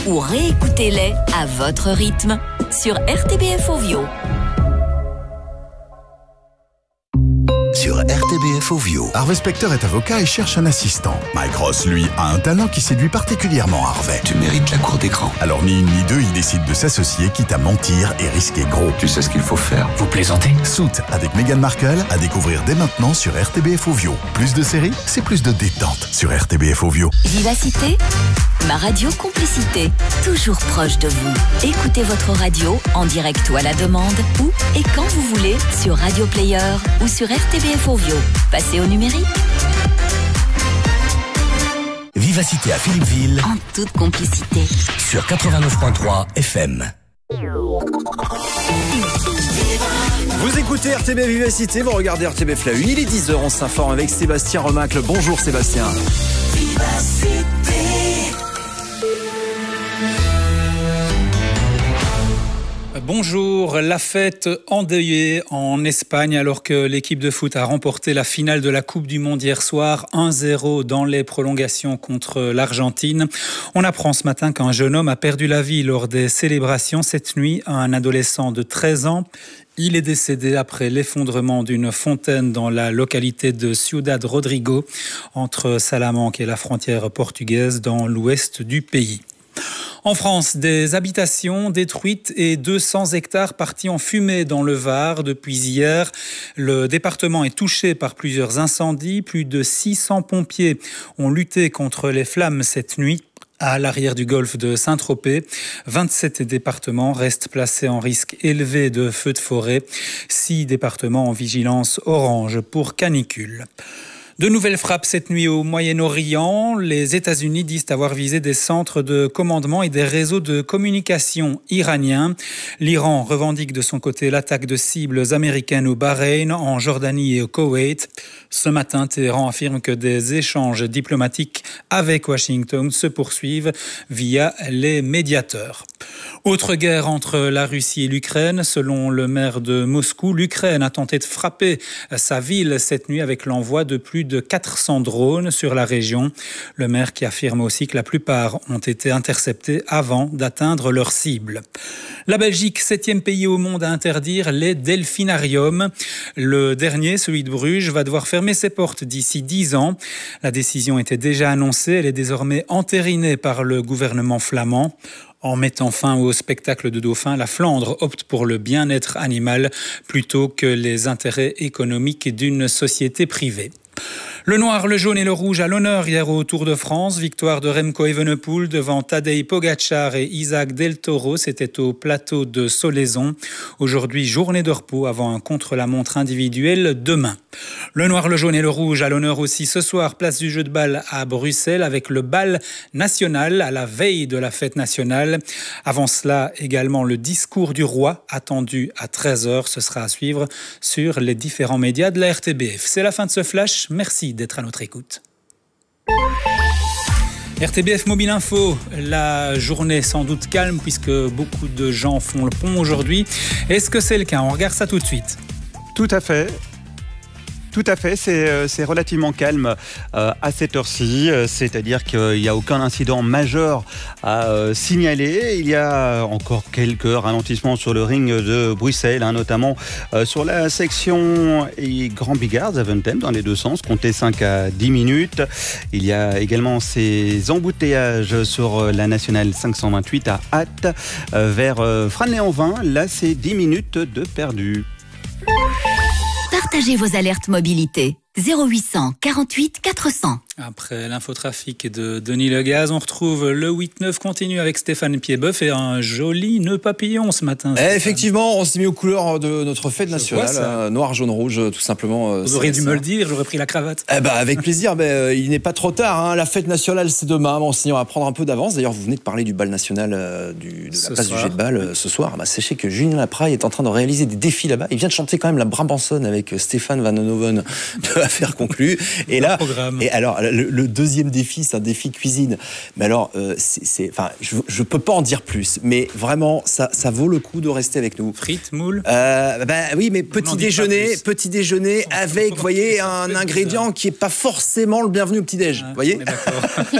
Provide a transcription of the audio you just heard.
ou réécoutez-les à votre rythme sur RTBF Ovio. Sur RTBF Ovio. Harvey Specter est avocat et cherche un assistant. Mike Ross, lui, a un talent qui séduit particulièrement Harvey. Tu mérites la cour d'écran. Alors ni une ni deux, il décide de s'associer, quitte à mentir et risquer gros. Tu sais ce qu'il faut faire. Vous plaisantez? Suits avec Meghan Markle à découvrir dès maintenant sur RTBF Ovio. Plus de séries, c'est plus de détente sur RTBF Ovio. Vivacité, ma radio complicité, toujours proche de vous. Écoutez votre radio en direct ou à la demande, où et quand vous voulez, sur Radio Player ou sur RTBF Ovio. Passez au numérique. Vivacité à Philippeville, En toute complicité. sur 89.3 FM. Vous écoutez RTB Vivacité, vous regardez RTBF La Une, il est 10h, on s'informe avec Sébastien Remacle. Bonjour Sébastien. Bonjour, la fête endeuillée en Espagne alors que l'équipe de foot a remporté la finale de la Coupe du Monde hier soir 1-0 dans les prolongations contre l'Argentine. On apprend ce matin qu'un jeune homme a perdu la vie lors des célébrations cette nuit, un adolescent de 13 ans. Il est décédé après l'effondrement d'une fontaine dans la localité de Ciudad Rodrigo, entre Salamanque et la frontière portugaise dans l'ouest du pays. En France, des habitations détruites et 200 hectares partis en fumée dans le Var depuis hier. Le département est touché par plusieurs incendies. Plus de 600 pompiers ont lutté contre les flammes cette nuit. À l'arrière du golfe de Saint-Tropez, 27 départements restent placés en risque élevé de feux de forêt. 6 départements en vigilance orange pour canicule. De nouvelles frappes cette nuit au Moyen-Orient. Les États-Unis disent avoir visé des centres de commandement et des réseaux de communication iraniens. L'Iran revendique de son côté l'attaque de cibles américaines au Bahreïn, en Jordanie et au Koweït. Ce matin, Téhéran affirme que des échanges diplomatiques avec Washington se poursuivent via les médiateurs. Autre guerre entre la Russie et l'Ukraine. Selon le maire de Moscou, l'Ukraine a tenté de frapper sa ville cette nuit avec l'envoi de plus de 400 drones sur la région. Le maire qui affirme aussi que la plupart ont été interceptés avant d'atteindre leur cible. La Belgique, 7e pays au monde à interdire les delphinariums. Le dernier, celui de Bruges, va devoir fermer ses portes d'ici 10 ans. La décision était déjà annoncée. Elle est désormais entérinée par le gouvernement flamand. En mettant fin au spectacle de dauphins, la Flandre opte pour le bien-être animal plutôt que les intérêts économiques d'une société privée. Le noir, le jaune et le rouge à l'honneur hier au Tour de France. Victoire de Remco Evenepoel devant Tadej Pogačar et Isaac Del Toro. C'était au plateau de Solaizon. Aujourd'hui, journée de repos avant un contre-la-montre individuel demain. Le noir, le jaune et le rouge à l'honneur aussi ce soir. Place du jeu de balle à Bruxelles avec le bal national à la veille de la fête nationale. Avant cela, également le discours du roi attendu à 13h. Ce sera à suivre sur les différents médias de la RTBF. C'est la fin de ce flash. Merci d'être à notre écoute. RTBF Mobile Info, la journée sans doute calme puisque beaucoup de gens font le pont aujourd'hui. Est-ce que c'est le cas? On regarde ça tout de suite. Tout à fait. Tout à fait, c'est relativement calme à cette heure-ci, c'est-à-dire qu'il n'y a aucun incident majeur à signaler. Il y a encore quelques ralentissements sur le ring de Bruxelles, notamment sur la section Grand Bigard, Zaventem, dans les deux sens, comptez 5 à 10 minutes. Il y a également ces embouteillages sur la nationale 528 à Ath, vers Franley-en-Vin. Là, c'est 10 minutes de perdu. Partagez vos alertes mobilité. 0800 48 400. Après l'infotrafic de Denis Legaz, on retrouve le 8-9 continu avec Stéphane Piedboeuf et un joli nœud papillon ce matin. Effectivement, on s'est mis aux couleurs de notre fête nationale, noir, jaune, rouge, tout simplement. Vous auriez dû me le dire, j'aurais pris la cravate. Avec plaisir, il n'est pas trop tard. La fête nationale, c'est demain. Bon, sinon, on va prendre un peu d'avance. D'ailleurs, vous venez de parler du bal national, de la place du jet de balle ce soir. Sachez que Julien Lapraille est en train de réaliser des défis là-bas. Il vient de chanter quand même la Brabançonne avec Stéphane Van Hoven de Affaires conclues. Et là, alors, le deuxième défi, c'est un défi cuisine. Mais alors, je peux pas en dire plus, mais vraiment, ça vaut le coup de rester avec nous. Frites, moules. Oui, mais petit déjeuner avec, vous voyez, un ingrédient qui est pas forcément le bienvenu au petit déj. Vous voyez.